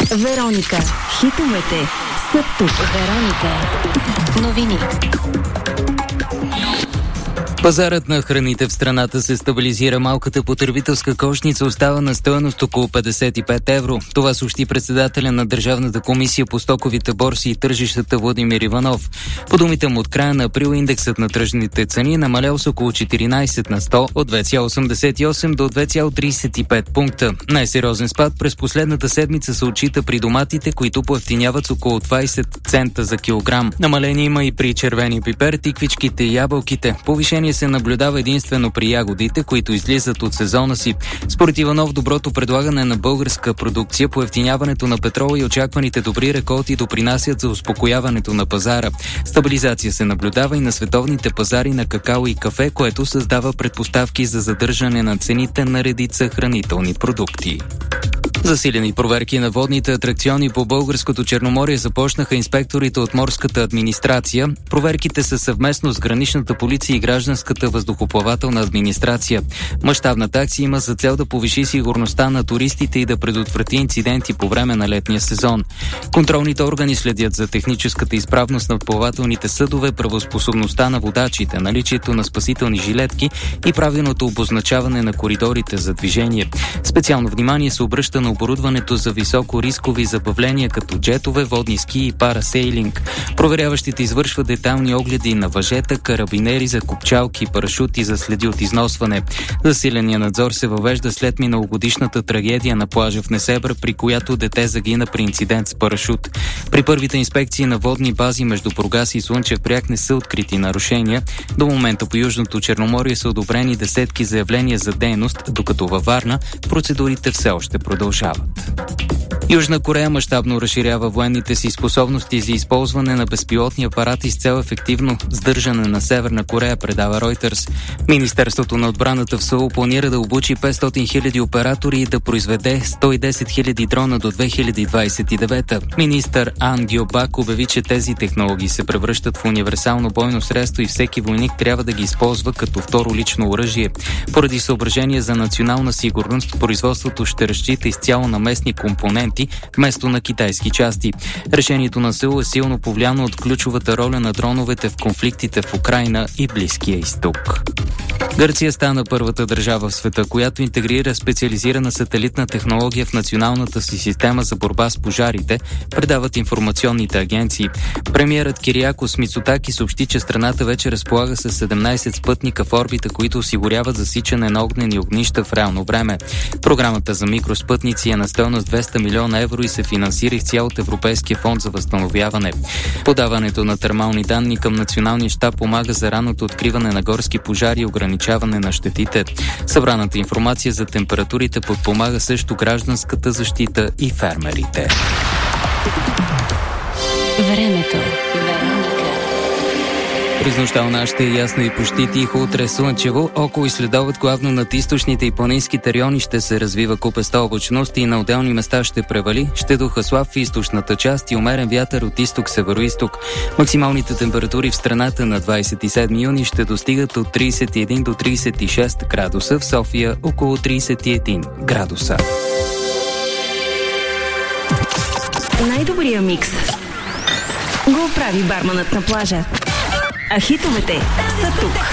Вероника. Хитовете са тук. Вероника. Новини. Пазарът на храните в страната се стабилизира. Малката потребителска кошница остава на стойност около 55 евро. Това съобщи председателя на Държавната комисия по стоковите борси и тържищата Владимир Иванов. По думите му, от края на април индексът на тръжните цени намалял с около 14 на 100 от 2,88 до 2,35 пункта. Най-сериозен спад през последната седмица се отчита при доматите, които поевтиняват с около 20 цента за килограм. Намаление има и при червени пипер, тиквичките и ябълките. Повишение се наблюдава единствено при ягодите, които излизат от сезона си. Според Иванов, доброто предлагане на българска продукция, поевтиняването на петрола и очакваните добри реколти допринасят за успокояването на пазара. Стабилизация се наблюдава и на световните пазари на какао и кафе, което създава предпоставки за задържане на цените на редица хранителни продукти. Засилени проверки на водните атракциони по българското Черноморие започнаха инспекторите от морската администрация. Проверките са съвместно с граничната полиция и гражданската въздухоплавателна администрация. Мащабната акция има за цел да повиши сигурността на туристите и да предотврати инциденти по време на летния сезон. Контролните органи следят за техническата изправност на плавателните съдове, правоспособността на водачите, наличието на спасителни жилетки и правилното обозначаване на коридорите за движение. Специално внимание се обръща на оборудването за високо рискови забавления като джетове, водни ски и парасейлинг. Проверяващите извършват детайлни огледи на въжета, карабинери за копчалки, парашути за следи от износване. Засиления надзор се въвежда след миналогодишната трагедия на плажа в Несебър, при която дете загина при инцидент с парашут. При първите инспекции на водни бази между Бургас и Слънчев бряг не са открити нарушения. До момента по Южното Черноморие са одобрени десетки заявления за дейност, докато във Варна процедурите все още продължават. Южна Корея мащабно разширява военните си способности за използване на безпилотни апарати с цел ефективно сдържане на Северна Корея, предава Reuters. Министерството на отбраната в Сеул планира да обучи 500 хиляди оператори и да произведе 110 хиляди дрона до 2029. Министър Ан Гьобак обяви, че тези технологии се превръщат в универсално бойно средство и всеки войник трябва да ги използва като второ лично оръжие. Поради съображение за национална сигурност, производството ще разчита изцяло на местни компоненти вместо на китайски части. Решението на Сеул е силно повлияно от ключовата роля на дроновете в конфликтите в Украйна и Близкия изток. Гърция стана първата държава в света, която интегрира специализирана сателитна технология в националната си система за борба с пожарите, предават информационните агенции. Премиерът Кириакос Мицотаки съобщи, че страната вече разполага с 17 спътника в орбита, които осигуряват засичане на огнени огнища в реално време. Програмата за микроспътници е на стойност 200 милиона евро и се финансира в цял от Европейския фонд за възстановяване. Подаването на термални данни към националния щаб помага за ранното откриване на горски пожари и ограничаване на щетите. Събраната информация за температурите подпомага също гражданската защита и фермерите. Времето. През нощта у нас ще е ясно и почти тихо, утре слънчево. Около и следобед, главно над източните и планинските райони ще се развива купеста облачност и на отделни места ще превали. Ще духа слаб в източната част и умерен вятър от изток-североизток. Максималните температури в страната на 27 юни ще достигат от 31 до 36 градуса, в София около 31 градуса. Най-добрия микс го прави барманът на плажа. А хитовете са тук.